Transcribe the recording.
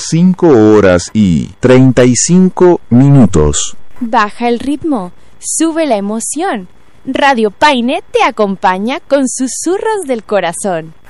5:35. Baja el ritmo, sube la emoción. Radio Paine te acompaña con susurros del corazón.